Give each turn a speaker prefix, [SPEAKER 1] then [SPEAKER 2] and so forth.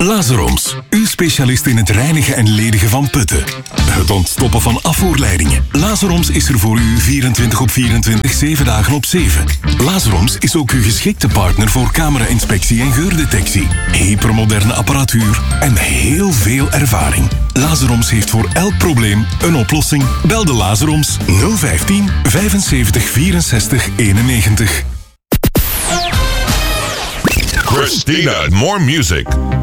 [SPEAKER 1] Lazaroms, uw specialist in het reinigen en ledigen van putten. Het ontstoppen van afvoerleidingen. Lazaroms is er voor u 24 op 24, 7 dagen op 7. Lazaroms is ook uw geschikte partner voor camera-inspectie en geurdetectie. Hypermoderne apparatuur en heel veel ervaring. Lazaroms heeft voor elk probleem een oplossing. Bel de Lazaroms 015 75 64 91.
[SPEAKER 2] Christina, more music.